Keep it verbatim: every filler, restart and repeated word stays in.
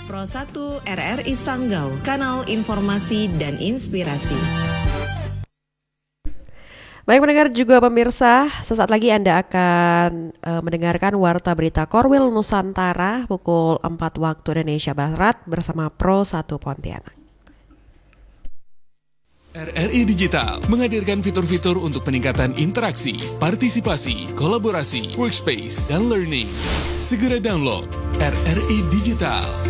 Pro satu R R I Sanggau, kanal informasi dan inspirasi. Baik pendengar juga pemirsa, sesaat lagi Anda akan uh, mendengarkan Warta Berita Korwil Nusantara pukul empat waktu Indonesia Barat bersama Pro satu Pontianak. R R I Digital menghadirkan fitur-fitur untuk peningkatan interaksi, partisipasi, kolaborasi, workspace, dan learning. Segera download R R I Digital.